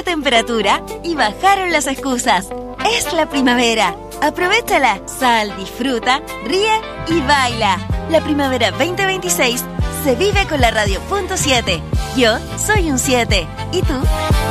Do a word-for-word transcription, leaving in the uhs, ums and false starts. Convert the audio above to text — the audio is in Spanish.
la temperatura y bajaron las excusas. Es la primavera. Aprovechala. Sal, disfruta, ríe y baila. La primavera veinte veintiséis se vive con la radio punto siete. Yo soy un siete. ¿Y tú?